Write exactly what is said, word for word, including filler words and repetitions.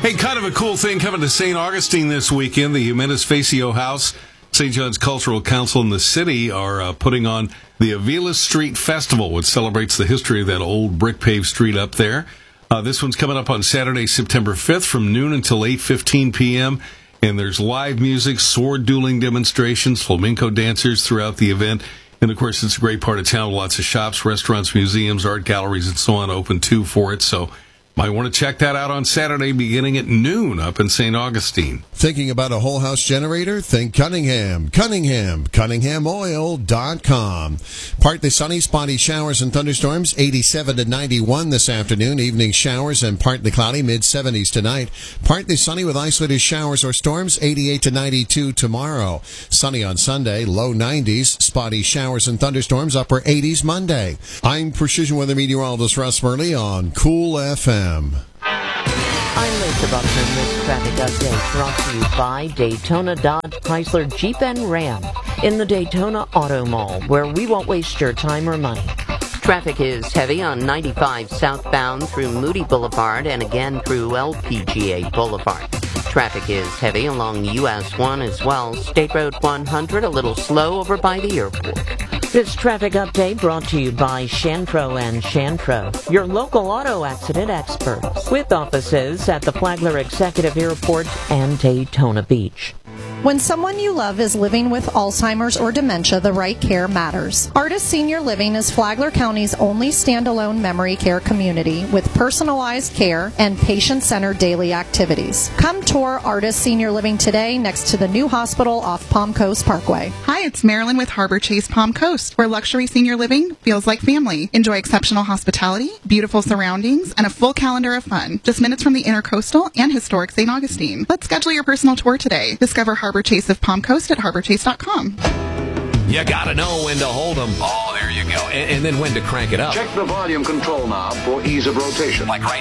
Hey, kind of a cool thing coming to Saint Augustine this weekend. The Jimenez Facio House, Saint John's Cultural Council, and the city are uh, putting on the Avila Street Festival, which celebrates the history of that old brick-paved street up there. Uh, this one's coming up on Saturday, September fifth, from noon until eight fifteen p.m., and there's live music, sword dueling demonstrations, flamenco dancers throughout the event. And, of course, it's a great part of town. Lots of shops, restaurants, museums, art galleries, and so on open, too, for it. So might want to check that out on Saturday beginning at noon up in Saint Augustine. Thinking about a whole house generator? Think Cunningham. Cunningham. Cunningham Oil dot com. Partly sunny, spotty showers and thunderstorms. eighty-seven to ninety-one this afternoon. Evening showers and partly cloudy. mid seventies tonight. Partly sunny with isolated showers or storms. eighty-eight to ninety-two tomorrow. Sunny on Sunday. Low nineties. Spotty showers and thunderstorms. Upper eighties Monday. I'm Precision Weather Meteorologist Russ Murley on Cool F M. I'm Lisa Buckman. This traffic update brought to you by Daytona Dodge Chrysler Jeep and Ram in the Daytona Auto Mall, where we won't waste your time or money. Traffic is heavy on ninety-five southbound through Moody Boulevard and again through L P G A Boulevard. Traffic is heavy along U S one as well. State Road one hundred a little slow over by the airport. This traffic update brought to you by Shantro and Shantro, your local auto accident experts, with offices at the Flagler Executive Airport and Daytona Beach. When someone you love is living with Alzheimer's or dementia, the right care matters. Artis Senior Living is Flagler County's only standalone memory care community with personalized care and patient-centered daily activities. Come tour Artis Senior Living today next to the new hospital off Palm Coast Parkway. Hi, it's Marilyn with Harbor Chase Palm Coast, where luxury senior living feels like family. Enjoy exceptional hospitality, beautiful surroundings, and a full calendar of fun. Just minutes from the Intercoastal and historic Saint Augustine. Let's schedule your personal tour today. Discover Harbor Chase of Palm Coast at harbor chase dot com. You gotta know when to hold them. Oh, there you go. And, and then when to crank it up. Check the volume control knob for ease of rotation. Like right